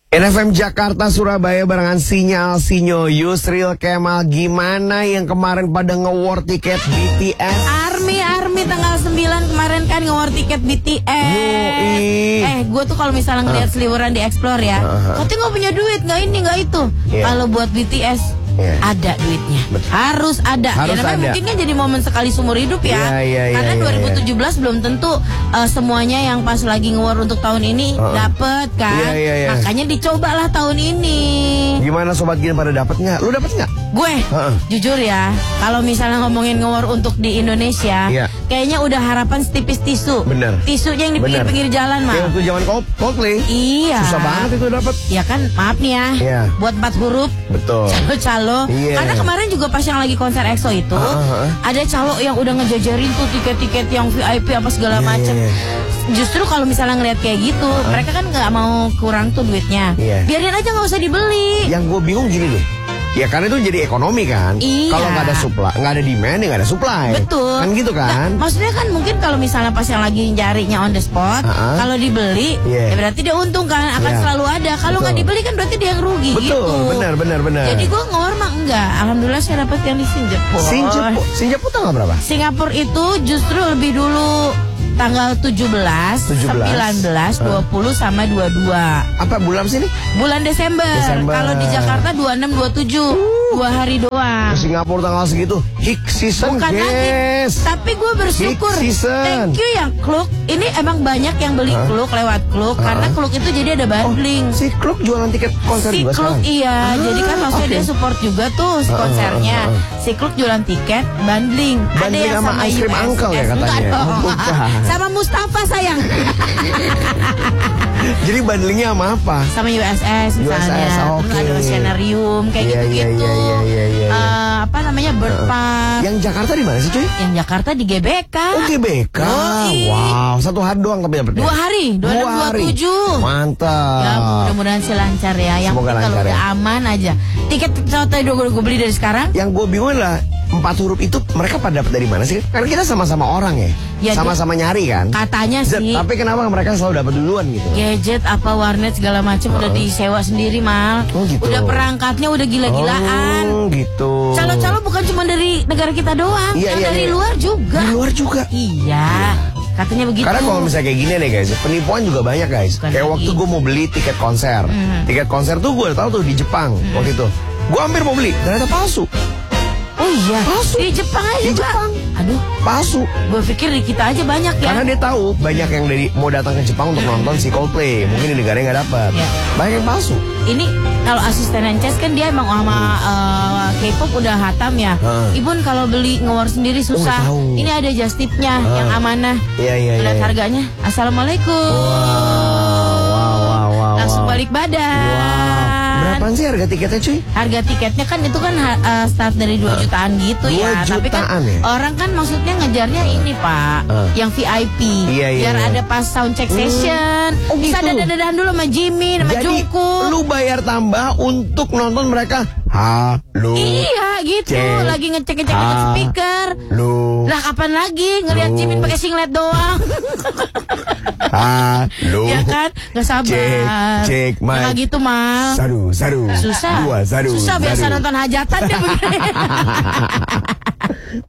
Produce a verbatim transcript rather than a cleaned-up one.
N F M Jakarta Surabaya barengan Sinyal Sinyo Yusril Kemal. Gimana yang kemarin pada nge-war tiket B T S? Army Army tanggal sembilan kemarin kan nge-war tiket B T S. Yui. Eh gue tuh kalau misalnya ngeliat uh. seliweran di Explore ya, uh-huh. Katanya gak punya duit, gak ini gak itu. Yeah. Kalau buat B T S yeah. ada duitnya. Betul. Harus ada. Harus ya namanya ada. Mungkin kan jadi momen sekali seumur hidup ya. Yeah, yeah, yeah, Karena yeah, dua ribu tujuh belas yeah. belum tentu uh, semuanya yang pas lagi nge-war untuk tahun ini uh. dapet kan. Yeah, yeah, yeah. Makanya dicobalah tahun ini. Gimana sobat Gin pada dapet nggak? Lu dapet nggak? Gue uh-uh. jujur ya, kalau misalnya ngomongin nge-war untuk di Indonesia, yeah. kayaknya udah harapan setipis tisu. Bener. Tisunya yang di pinggir-pinggir jalan mah. Kayak waktu zaman Coldplay. Iya. Susah banget itu dapat. Ya kan, maaf nih ya. Yeah. Buat empat huruf. Betul. Calo-calo. Yeah. Karena kemarin juga pas yang lagi konser E X O itu, uh-huh. ada calo yang udah ngejajarin tuh tiket-tiket yang V I P apa segala yeah, macem. Yeah. Justru kalau misalnya ngeliat kayak gitu, uh-huh. mereka kan nggak mau kurang tuh duitnya. Yeah. Biarin aja nggak usah dibeli. Yang gue bingung gini deh. Ya karena itu jadi ekonomi kan. Iya. Kalau nggak ada supply, nggak ada demand, ya nggak ada supply. Betul. Kan gitu kan. Nah, maksudnya kan mungkin kalau misalnya pas yang lagi nyarinya on the spot, uh-huh. kalau dibeli, yeah. ya berarti dia untung kan, akan yeah. selalu ada. Kalau nggak dibeli kan berarti dia yang rugi. Betul. Gitu. Benar, benar, benar. Jadi gue ngawar mah enggak. Alhamdulillah saya dapat yang di Singapura. Singapura, Singapura tanggal berapa? Singapura itu justru lebih dulu. Tanggal tujuh belas, sembilan belas, dua puluh sama dua puluh dua. Apa bulan sini? Bulan Desember. Desember. Kalau di Jakarta dua puluh enam, dua puluh tujuh. Uh. Dua hari doang. Ke Singapura tanggal segitu. Hik season, bukan guys. lagi. Tapi gue bersyukur. Thank you yang Kluk. Ini emang banyak yang beli huh? Kluk lewat Kluk. Huh? Karena Kluk itu jadi ada bundling. Oh, si Kluk jualan tiket konser si juga Kluk sekarang? Iya. Ah, jadi kan maksudnya okay. dia support juga tuh si konsernya. Uh, uh, uh, uh. Si Kluk jualan tiket bundling. Bundling ada yang sama, sama ice cream uncle ya katanya. Oh, sama Mustafa sayang. Jadi bundlingnya sama apa? Sama U S S misalnya. U S S, okay. Terus ada Oceanarium kayak yeah, gitu-gitu. Yeah, yeah, yeah, yeah, yeah. Uh, apa namanya Bird uh, Park. Yang Jakarta di mana sih cuy? Yang Jakarta di G B K. Oh G B K. Oh, wow, satu hari doang tapi dapetnya. Dua hari, dua enam dua tujuh. Mantap. Ya mudah-mudahan sih lancar ya. Yang semoga kalau lancar udah ya. aman aja. Tiket pesawat tadi gue beli dari sekarang. Yang gue bingung lah empat huruf itu mereka pada dapat dari mana sih? Karena kita sama-sama orang ya, ya sama-sama nyari kan. Katanya Z, sih. Tapi kenapa mereka selalu dapat duluan gitu? Gadget apa warnet segala macam uh-uh. udah disewa sendiri mal. Oh, gitu. Udah perangkatnya udah gila-gilaan. Oh gitu. Calo-calo bukan cuma dari negara kita doang, iya, yang iya, dari iya. luar juga. Di luar juga. Iya. Katanya begitu. Karena kalau misalnya kayak gini nih guys, penipuan juga banyak guys. Bukan kayak lagi. Waktu gue mau beli tiket konser, mm. tiket konser tuh gue tahu tuh di Jepang mm. waktu itu. Gue hampir mau beli, ternyata palsu. Oh iya, palsu. Di Jepang aja Di juga. Jepang. Aduh, palsu. Gue pikir di kita aja banyak ya. Karena dia tahu banyak yang dari mau datang ke Jepang untuk nonton si Coldplay, mungkin di negaranya nggak dapat. Ya. Banyak yang palsu. Ini kalau asisten Ences kan dia emang sama uh, K-pop udah hatam ya. Hmm. Ibun kalau beli ngewar sendiri susah. Oh, ini ada just tipnya hmm. yang amanah. Iya iya iya. Lihat ya. Harganya. Assalamualaikum. Wow, wow, wow, wow. Langsung balik badan. Wow. Berapaan sih harga tiketnya cuy? Harga tiketnya kan itu kan uh, start dari dua jutaan gitu ya. Tapi kan ya? orang kan maksudnya ngejarnya uh. ini Pak, uh. yang V I P. Iya, iya, biar iya. ada pas sound check session. Hmm. Oh, bisa gitu? dadah-dadahan dulu sama Jimin, sama Jadi, Jungkook. lu bayar tambah untuk nonton mereka. Halo. Iya gitu, cek. Lagi ngecek-ngecek speaker. Lu. Lah kapan lagi ngeliat Jimin pakai singlet doang? Halo. Ya kan, nggak sabar. Cek, cek, Mal. Gitu mal. Sadu, sadu. Susah. Dua, sadu. Susah biasa sadu. nonton hajatan deh begini.